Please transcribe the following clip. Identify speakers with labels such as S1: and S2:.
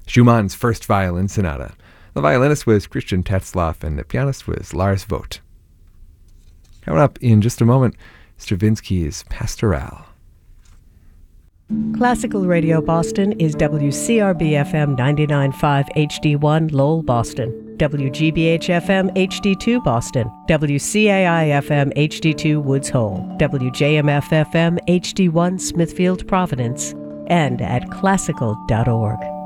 S1: Schumann's First Violin Sonata. The violinist was Christian Tetzlaff, and the pianist was Lars Vogt. Coming up in just a moment, Stravinsky's Pastoral.
S2: Classical Radio Boston is WCRB-FM 99.5 HD1 Lowell, Boston, WGBH-FM HD2 Boston, WCAI-FM HD2 Woods Hole, WJMF-FM HD1 Smithfield, Providence, and at classical.org.